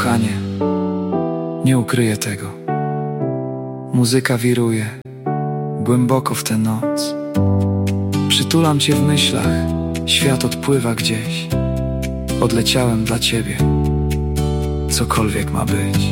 kochanie, nie ukryję tego. Muzyka wiruje głęboko w tę noc. Przytulam cię w myślach, świat odpływa gdzieś. Odleciałem dla ciebie, cokolwiek ma być.